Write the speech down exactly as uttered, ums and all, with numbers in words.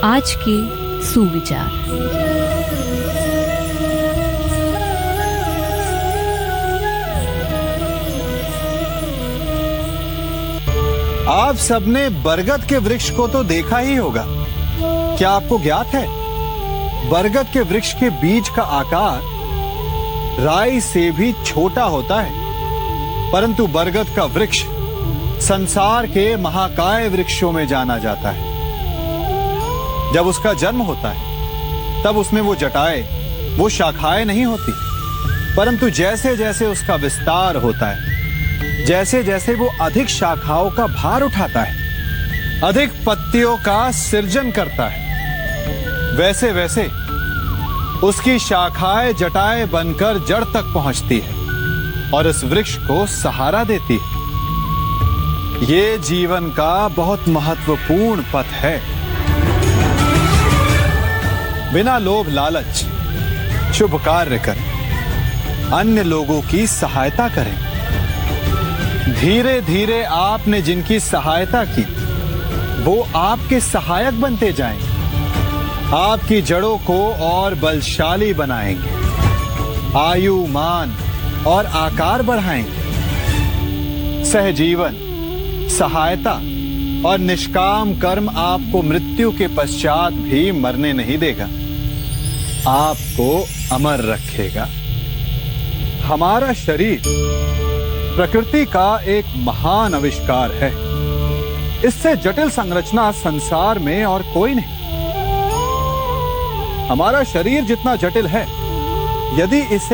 आज के सुविचार। आप सबने बरगद के वृक्ष को तो देखा ही होगा। क्या आपको ज्ञात है, बरगद के वृक्ष के बीज का आकार राई से भी छोटा होता है, परंतु बरगद का वृक्ष संसार के महाकाय वृक्षों में जाना जाता है। जब उसका जन्म होता है तब उसमें वो जटाएं, वो शाखाएं नहीं होती, परंतु जैसे जैसे उसका विस्तार होता है, जैसे जैसे वो अधिक शाखाओं का भार उठाता है, अधिक पत्तियों का सृजन करता है, वैसे वैसे उसकी शाखाएं जटाएं बनकर जड़ तक पहुंचती है और इस वृक्ष को सहारा देती है। ये जीवन का बहुत महत्वपूर्ण पथ है। बिना लोभ लालच शुभ कार्य करें, अन्य लोगों की सहायता करें। धीरे धीरे आपने जिनकी सहायता की वो आपके सहायक बनते जाएं, आपकी जड़ों को और बलशाली बनाएंगे, आयु मान और आकार बढ़ाएंगे। सहजीवन, सहायता और निष्काम कर्म आपको मृत्यु के पश्चात भी मरने नहीं देगा, आपको अमर रखेगा। हमारा शरीर प्रकृति का एक महान आविष्कार है। इससे जटिल संरचना संसार में और कोई नहीं। हमारा शरीर जितना जटिल है, यदि इसे